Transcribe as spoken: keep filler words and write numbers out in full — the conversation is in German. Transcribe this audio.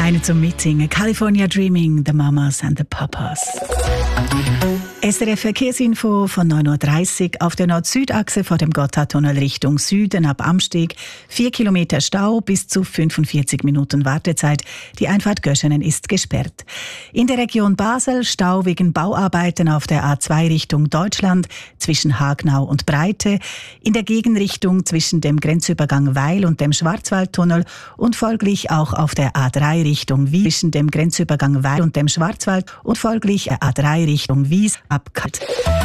Eine zum Mitsingen. California Dreaming, The Mamas and the Papas. S R F Verkehrsinfo von neun Uhr dreißig auf der Nord-Süd-Achse vor dem Gotthardtunnel Richtung Süden ab Amsteg. Vier Kilometer Stau, bis zu fünfundvierzig Minuten Wartezeit. Die Einfahrt Göschenen ist gesperrt. In der Region Basel Stau wegen Bauarbeiten auf der A zwei Richtung Deutschland zwischen Hagnau und Breite. In der Gegenrichtung zwischen dem Grenzübergang Weil und dem Schwarzwaldtunnel und folglich auch auf der A drei Richtung Wies zwischen dem Grenzübergang Weil und dem Schwarzwald und folglich A drei Richtung Wies ab Kalt.